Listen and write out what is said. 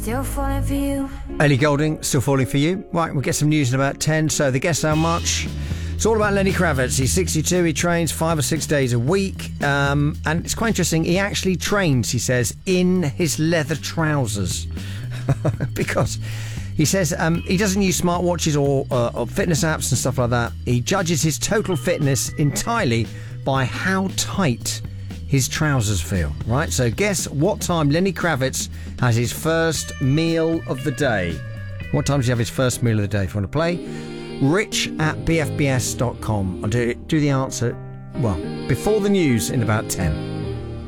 Still falling for you. Ellie Goulding, Still Falling For You. Right, we'll get some news in about 10. So the guess how much? It's all about Lenny Kravitz. He's 62. He trains 5 or 6 days a week. And it's quite interesting. He actually trains, he says, in his leather trousers. Because he says he doesn't use smartwatches or fitness apps and stuff like that. He judges his total fitness entirely by how tight his trousers feel, right? So guess what time Lenny Kravitz has his first meal of the day. What time does he have his first meal of the day? If you want to play, rich@bfbs.com. I'll do the answer, well, before the news in about 10.